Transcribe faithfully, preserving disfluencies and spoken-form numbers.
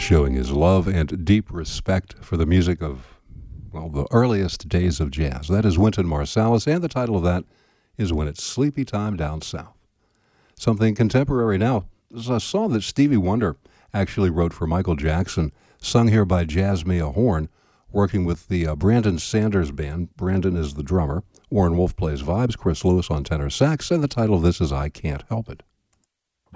showing his love and deep respect for the music of, well, the earliest days of jazz. That is Wynton Marsalis, and the title of that is When It's Sleepy Time Down South. Something contemporary now. This is a song that Stevie Wonder actually wrote for Michael Jackson, sung here by Jazzmeia Horn, working with the uh, Brandon Sanders Band. Brandon is the drummer. Warren Wolf plays vibes, Chris Lewis on tenor sax, and the title of this is I Can't Help It.